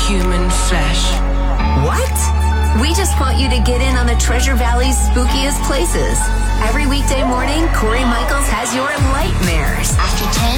human flesh. What? We just want you to get in on the Treasure Valley's spookiest places. Every weekday morning, Corey Michaels has your nightmares. After 10,